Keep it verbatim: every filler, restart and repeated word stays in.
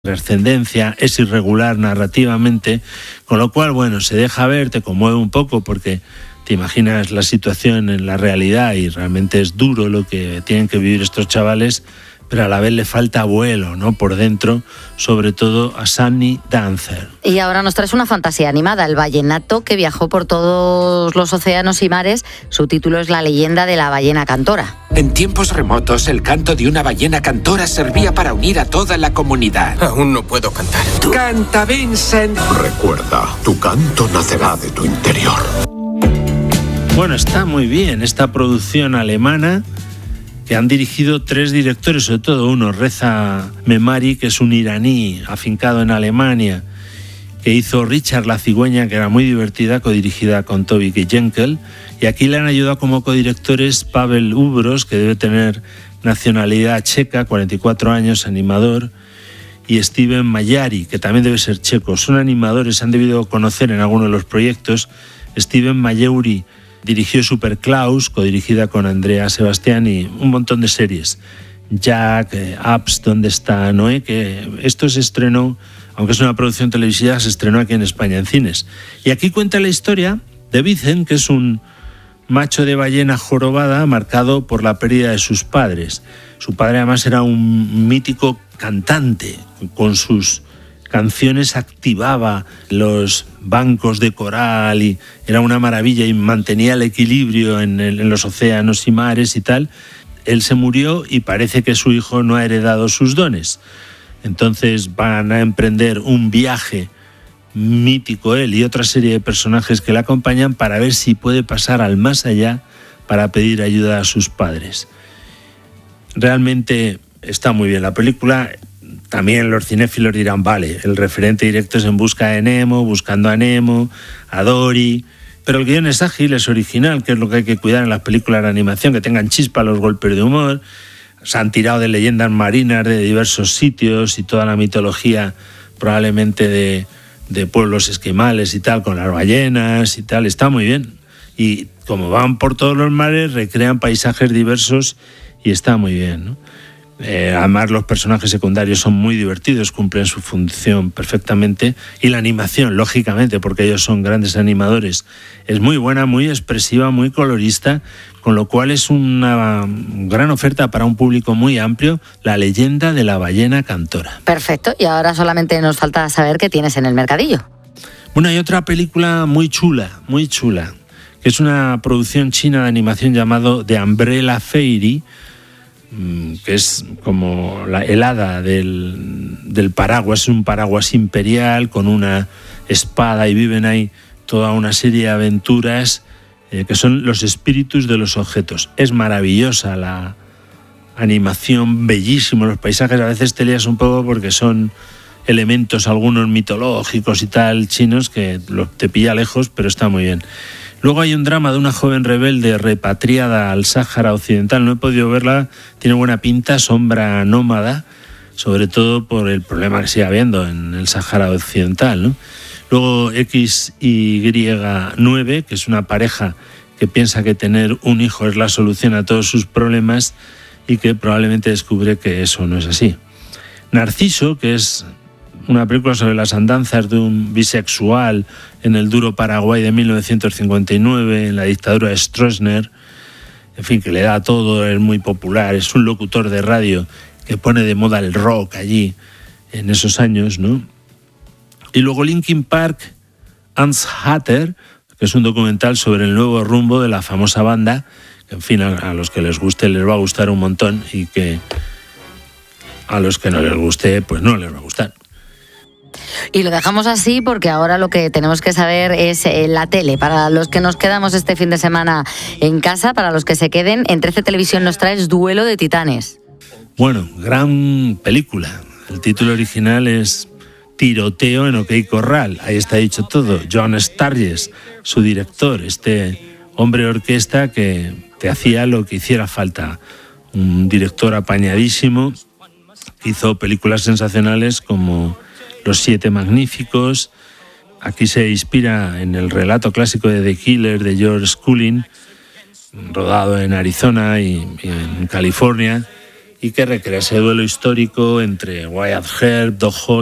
ascendencia, es irregular narrativamente, con lo cual, bueno, se deja ver, te conmueve un poco porque te imaginas la situación en la realidad y realmente es duro lo que tienen que vivir estos chavales, pero a la vez le falta vuelo, ¿no? Por dentro, sobre todo a Sunny Dancer. Y ahora nos traes una fantasía animada, El vallenato que viajó por todos los océanos y mares. Su título es La leyenda de la ballena cantora. En tiempos remotos, el canto de una ballena cantora servía para unir a toda la comunidad. Aún no puedo cantar. ¿Tú? ¡Canta, Vincent! Recuerda, tu canto nacerá de tu interior. Bueno, está muy bien esta producción alemana que han dirigido tres directores, sobre todo uno, Reza Memari, que es un iraní afincado en Alemania, que hizo Richard la cigüeña, que era muy divertida, codirigida con Toby Jenkel, y aquí le han ayudado como codirectores Pavel Ubros, que debe tener nacionalidad checa, cuarenta y cuatro años, animador, y Steven Mayari, que también debe ser checo. Son animadores, se han debido conocer en alguno de los proyectos. Steven Mayuri dirigió Super Klaus, codirigida con Andrea Sebastián, y un montón de series. Jack, eh, Apps, ¿dónde está Noé? Que esto se estrenó, aunque es una producción televisiva, se estrenó aquí en España en cines. Y aquí cuenta la historia de Vincent, que es un macho de ballena jorobada marcado por la pérdida de sus padres. Su padre además era un mítico cantante, con sus canciones activaba los bancos de coral y era una maravilla y mantenía el equilibrio en, el, en los océanos y mares y tal. Él se murió y parece que su hijo no ha heredado sus dones. Entonces van a emprender un viaje mítico, él y otra serie de personajes que le acompañan, para ver si puede pasar al más allá para pedir ayuda a sus padres. Realmente está muy bien la película. También los cinéfilos dirán, vale, el referente directo es En busca de Nemo, Buscando a Nemo, a Dory, pero el guión es ágil, es original, que es lo que hay que cuidar en las películas de animación, que tengan chispa los golpes de humor. Se han tirado de leyendas marinas de diversos sitios y toda la mitología probablemente de, de pueblos esquimales y tal, con las ballenas y tal, está muy bien. Y como van por todos los mares, recrean paisajes diversos y está muy bien, ¿no? Eh, además los personajes secundarios son muy divertidos, cumplen su función perfectamente, y la animación, lógicamente, porque ellos son grandes animadores, es muy buena, muy expresiva, muy colorista, con lo cual es una gran oferta para un público muy amplio, La leyenda de la ballena cantora. Perfecto, y ahora solamente nos falta saber qué tienes en el mercadillo. Bueno, hay otra película muy chula, muy chula, que es una producción china de animación llamado The Umbrella Fairy, que es como la helada del, del paraguas, es un paraguas imperial con una espada y viven ahí toda una serie de aventuras eh, que son los espíritus de los objetos. Es maravillosa la animación, bellísimo los paisajes, a veces te lías un poco porque son elementos algunos mitológicos y tal chinos que te pilla lejos, pero está muy bien. Luego hay un drama de una joven rebelde repatriada al Sáhara Occidental. No he podido verla, tiene buena pinta, Sombra nómada, sobre todo por el problema que sigue habiendo en el Sáhara Occidental, ¿no? Luego equis ye nueve, que es una pareja que piensa que tener un hijo es la solución a todos sus problemas y que probablemente descubre que eso no es así. Narciso, que es una película sobre las andanzas de un bisexual en el duro Paraguay de mil novecientos cincuenta y nueve, en la dictadura de Stroessner, en fin, que le da todo, es muy popular, es un locutor de radio que pone de moda el rock allí en esos años, ¿no? Y luego Linkin Park, Ans Hatter, que es un documental sobre el nuevo rumbo de la famosa banda, que en fin, a, a los que les guste les va a gustar un montón y que a los que no les guste, pues no les va a gustar. Y lo dejamos así porque ahora lo que tenemos que saber es eh, la tele. Para los que nos quedamos este fin de semana en casa, para los que se queden, en trece Televisión nos traes Duelo de Titanes. Bueno, gran película. El título original es Tiroteo en OK Corral. Ahí está dicho todo. John Sturges, su director, este hombre orquesta que te hacía lo que hiciera falta. Un director apañadísimo que hizo películas sensacionales como Los Siete Magníficos. Aquí se inspira en el relato clásico de The Killer de George Cullen, rodado en Arizona y, y en California, y que recrea ese duelo histórico entre Wyatt Earp, Doc Holliday